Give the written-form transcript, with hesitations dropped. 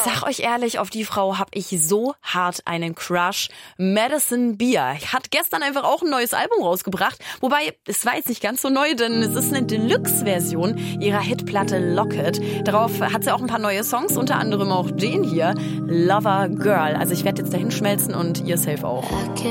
sag euch ehrlich, auf die Frau habe ich so hart einen Crush. Madison Beer hat gestern einfach auch ein neues Album rausgebracht. Wobei, es war jetzt nicht ganz so neu, denn es ist eine Deluxe-Version ihrer Hitplatte Locket. Darauf hat sie auch ein paar neue Songs, unter anderem auch den hier, Lover Girl. Also ich werde jetzt dahin schmelzen und ihr safe auch.